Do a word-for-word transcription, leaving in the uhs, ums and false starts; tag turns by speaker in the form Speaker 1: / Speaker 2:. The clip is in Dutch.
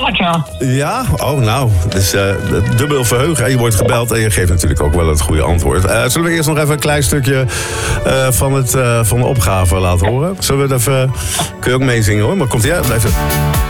Speaker 1: belletje.
Speaker 2: Ja? Oh, nou. Dus uh, dubbel verheugen. Je wordt gebeld en je geeft natuurlijk ook wel het goede antwoord. Uh, zullen we eerst nog even een klein stukje uh, van, het, uh, van de opgave laten horen? Zullen we het even... Kun je ook meezingen hoor, maar komt ie uit? Blijf het...